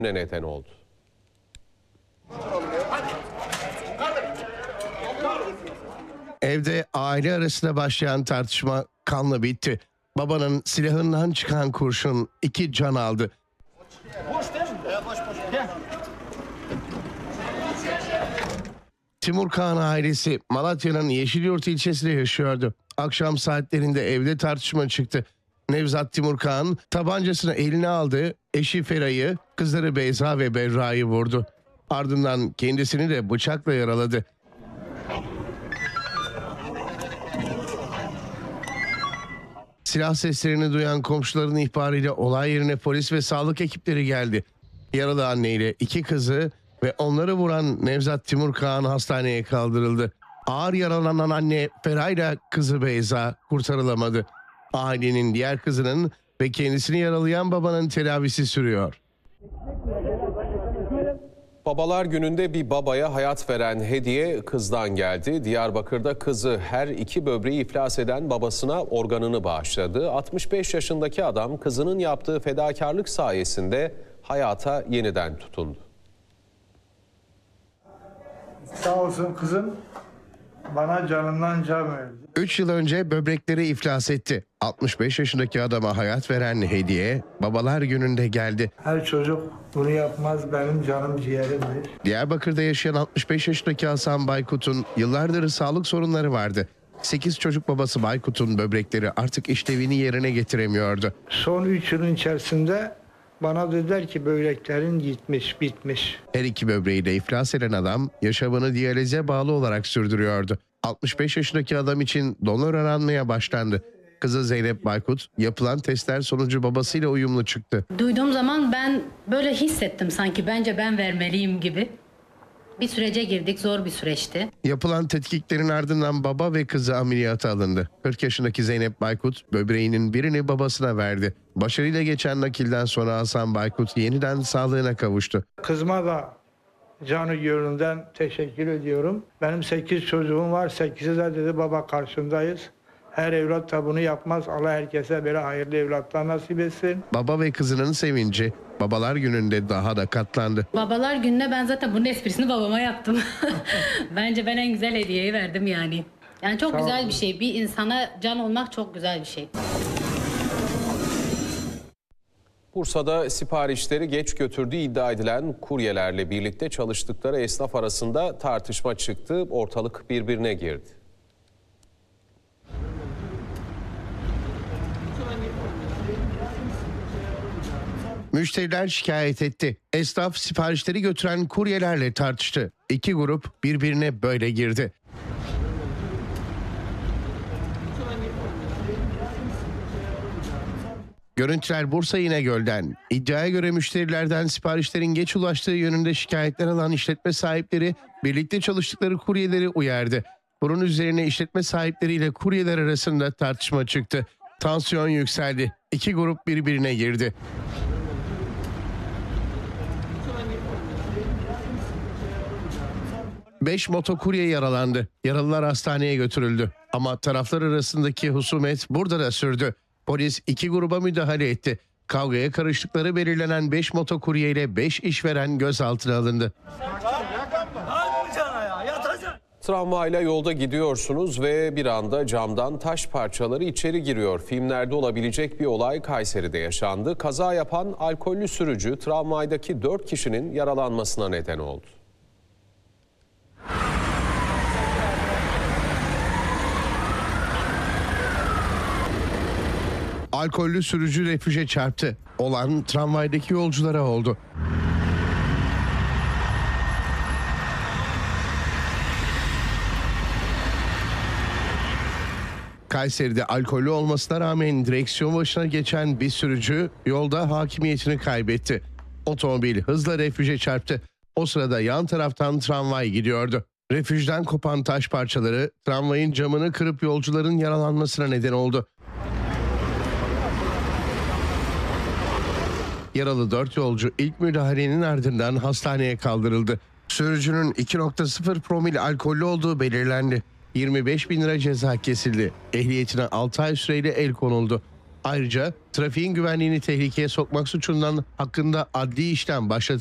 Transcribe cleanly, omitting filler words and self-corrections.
neden oldu. Evde aile arasında başlayan tartışma kanla bitti. Babanın silahından çıkan kurşun 2 can aldı. Timur Kağan ailesi Malatya'nın Yeşilyurt ilçesinde yaşıyordu. Akşam saatlerinde evde tartışma çıktı. Nevzat Timur Kağan tabancasını eline aldı, eşi Feray'ı, kızları Beyza ve Berra'yı vurdu. Ardından kendisini de bıçakla yaraladı. Silah seslerini duyan komşuların ihbarıyla olay yerine polis ve sağlık ekipleri geldi. Yaralı anneyle 2 kızı ve onları vuran Nevzat Timur Kağan hastaneye kaldırıldı. Ağır yaralanan anne Feray'la kızı Beyza kurtarılamadı. Ailenin diğer kızının ve kendisini yaralayan babanın tedavisi sürüyor. Babalar gününde bir babaya hayat veren hediye kızdan geldi. Diyarbakır'da kızı her 2 böbreği iflas eden babasına organını bağışladı. 65 yaşındaki adam kızının yaptığı fedakarlık sayesinde hayata yeniden tutundu. Sağ olsun kızım bana canından can verdi. 3 yıl önce böbrekleri iflas etti. 65 yaşındaki adama hayat veren hediye babalar gününde geldi. Her çocuk bunu yapmaz, benim canım ciğerimdir. Diyarbakır'da yaşayan 65 yaşındaki Hasan Baykut'un yıllardır sağlık sorunları vardı. 8 çocuk babası Baykut'un böbrekleri artık işlevini yerine getiremiyordu. Son 3 yılın içerisinde bana dediler ki böbreklerin gitmiş, bitmiş. Her 2 böbreği de iflas eden adam yaşamını diyalize bağlı olarak sürdürüyordu. 65 yaşındaki adam için donör aranmaya başlandı. Kızı Zeynep Baykut yapılan testler sonucu babasıyla uyumlu çıktı. Duyduğum zaman ben böyle hissettim, sanki bence ben vermeliyim gibi. Bir sürece girdik, zor bir süreçti. Yapılan tetkiklerin ardından baba ve kızı ameliyata alındı. 40 yaşındaki Zeynep Baykut böbreğinin birini babasına verdi. Başarıyla geçen nakilden sonra Hasan Baykut yeniden sağlığına kavuştu. Kızıma da canı gönülden teşekkür ediyorum. Benim 8 çocuğum var, 8'i de dedi baba karşındayız. Her evlat da bunu yapmaz. Allah herkese böyle hayırlı evlatlar nasip etsin. Baba ve kızının sevinci babalar gününde daha da katlandı. Babalar gününe ben zaten bunun esprisini babama yaptım. Bence ben en güzel hediyeyi verdim yani. Yani çok güzel bir şey. Bir insana can olmak çok güzel bir şey. Bursa'da siparişleri geç götürdüğü iddia edilen kuryelerle birlikte çalıştıkları esnaf arasında tartışma çıktı. Ortalık birbirine girdi. Müşteriler şikayet etti. Esnaf siparişleri götüren kuryelerle tartıştı. 2 grup birbirine böyle girdi. Görüntüler Bursa İnegöl'den. İddiaya göre müşterilerden siparişlerin geç ulaştığı yönünde şikayetler alan işletme sahipleri birlikte çalıştıkları kuryeleri uyardı. Bunun üzerine işletme sahipleriyle kuryeler arasında tartışma çıktı. Tansiyon yükseldi. 2 grup birbirine girdi. Beş motokurye yaralandı. Yaralılar hastaneye götürüldü. Ama taraflar arasındaki husumet burada da sürdü. Polis 2 gruba müdahale etti. Kavgaya karıştıkları belirlenen 5 motokurye ile 5 işveren gözaltına alındı. Tramvayla yolda gidiyorsunuz ve bir anda camdan taş parçaları içeri giriyor. Filmlerde olabilecek bir olay Kayseri'de yaşandı. Kaza yapan alkollü sürücü tramvaydaki 4 kişinin yaralanmasına neden oldu. Alkollü sürücü refüje çarptı. Olan tramvaydaki yolculara oldu. Kayseri'de alkollü olmasına rağmen direksiyon başına geçen bir sürücü yolda hakimiyetini kaybetti. Otomobil hızla refüje çarptı. O sırada yan taraftan tramvay gidiyordu. Refüjden kopan taş parçaları tramvayın camını kırıp yolcuların yaralanmasına neden oldu. Yaralı 4 yolcu ilk müdahalenin ardından hastaneye kaldırıldı. Sürücünün 2.0 promil alkollü olduğu belirlendi. 25.000 lira ceza kesildi. Ehliyetine 6 ay süreyle el konuldu. Ayrıca trafiğin güvenliğini tehlikeye sokmak suçundan hakkında adli işlem başlatıldı.